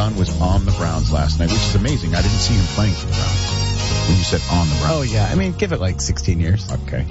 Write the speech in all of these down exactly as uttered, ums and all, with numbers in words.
son was on the Browns last night, which is amazing. I didn't see him playing for the Browns when you said on the Browns. Oh, yeah. I mean, give it like sixteen years. Okay.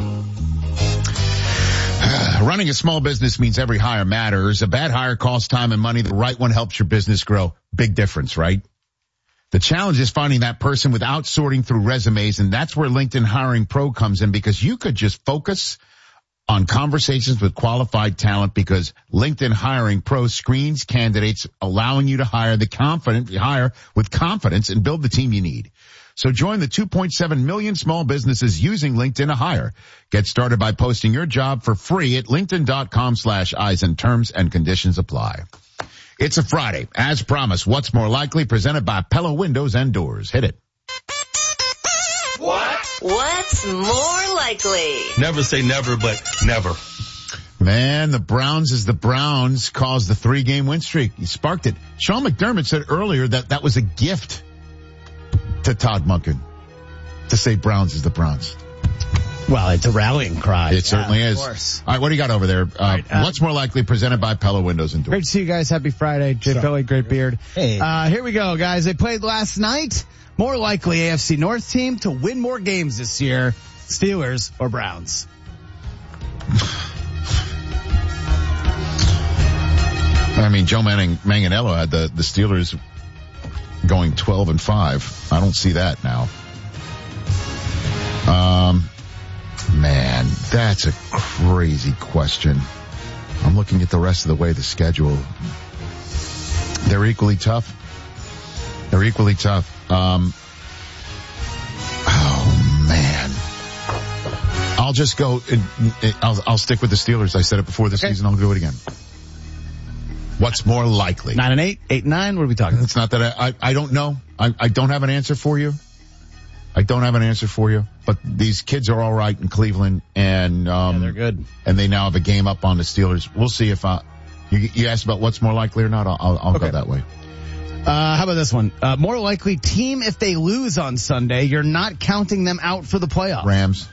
Running a small business means every hire matters. A bad hire costs time and money. The right one helps your business grow. Big difference, right? The challenge is finding that person without sorting through resumes, and that's where LinkedIn Hiring Pro comes in, because you could just focus on conversations with qualified talent, because LinkedIn Hiring Pro screens candidates, allowing you to hire the confident, hire with confidence and build the team you need. So join the two point seven million small businesses using LinkedIn to hire. Get started by posting your job for free at linkedin.com slash Eisen. Terms and conditions apply. It's a Friday. As promised, What's More Likely, presented by Pella Windows and Doors. Hit it. What? What's more likely? Never say never, but never. Man, the Browns is the Browns caused the three-game win streak. He sparked it. Sean McDermott said earlier that that was a gift to Todd Monken to say Browns is the Browns. Well, it's a rallying cry. It yeah, certainly is. Of course. All right, what do you got over there? Uh, right, uh, What's More Likely, presented by Pella Windows and Doors. Great to see you guys. Happy Friday. Jay Philly, great beard. Hey. Uh, here we go, guys. They played last night. More likely A F C North team to win more games this year, Steelers or Browns? I mean, Joe Manning, Manganiello had the, the Steelers going twelve and five. I don't see that now. Um, man, that's a crazy question. I'm looking at the rest of the way the schedule. They're equally tough. They're equally tough. Um, oh man. I'll just go, I'll, I'll stick with the Steelers. I said it before this okay. season. I'll do it again. What's more likely? Nine and eight, eight and nine. What are we talking about? It's not that I, I, I don't know. I, I don't have an answer for you. I don't have an answer for you, but these kids are all right in Cleveland, and, um, yeah, they're good. And they now have a game up on the Steelers. We'll see if, uh, you, you asked about what's more likely or not. I'll, I'll, I'll okay. go that way. Uh, how about this one? Uh, more likely team if they lose on Sunday, you're not counting them out for the playoffs. Rams.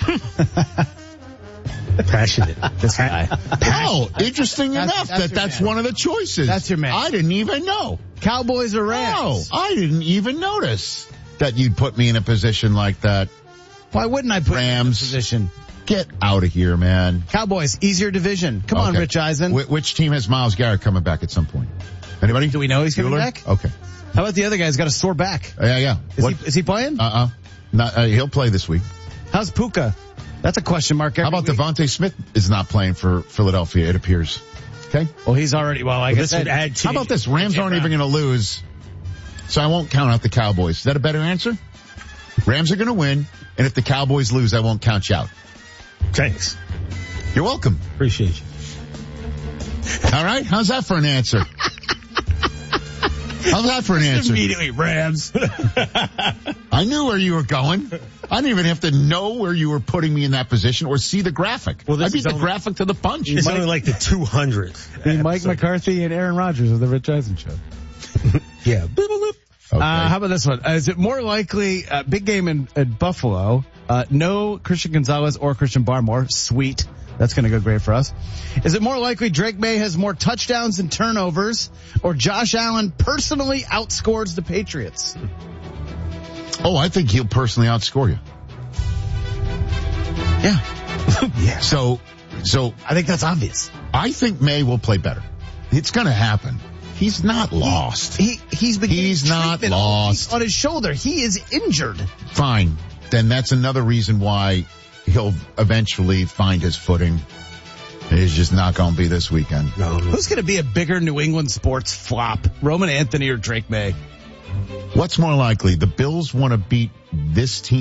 Passionate. This guy. Oh, interesting That's- enough that's that your that's man. one of the choices. That's your man. I didn't even know. Cowboys or No, Rams? I didn't even notice that you'd put me in a position like that. Why wouldn't I put you in Rams. this position? Get out of here, man. Cowboys, easier division. Come on, Okay. Rich Eisen. Wh- which team has Myles Garrett coming back at some point? Anybody? Do we know he's coming Bueller? back? Okay. How about the other guy's got a sore back? Uh, yeah, yeah. Is What? he, is he playing? Uh-uh. Not, uh, he'll play this week. How's Puka? That's a question mark. Every How about week. Devontae Smith is not playing for Philadelphia, it appears. Okay? Well, he's already, well, like I This said, would add to How about this? Rams aren't even going to lose, so I won't count out the Cowboys. Is that a better answer? Rams are going to win, and if the Cowboys lose, I won't count you out. Thanks. You're welcome. Appreciate you. All right? How's that for an answer? How's that for an answer? immediately Rams. I knew where you were going. I didn't even have to know where you were putting me in that position or see the graphic. Well, this I beat is the only- graphic to the punch. It's only like the two hundredth. Mike McCarthy and Aaron Rodgers of the Rich Eisen Show. Yeah. Okay. Uh, how about this one? Uh, is it more likely, uh, big game in, in Buffalo, uh, no Christian Gonzalez or Christian Barmore? Sweet. That's going to go great for us. Is it more likely Drake May has more touchdowns and turnovers, or Josh Allen personally outscores the Patriots? Oh, I think he'll personally outscore you. Yeah. Yeah. So, so I think that's obvious. I think May will play better. It's going to happen. He's not lost. He, he's been He's getting not treatment all week lost. on his shoulder. He is injured. Fine. Then that's another reason why he'll eventually find his footing. It's just not going to be this weekend. No. Who's going to be a bigger New England sports flop, Roman Anthony or Drake May? What's more likely? The Bills want to beat this team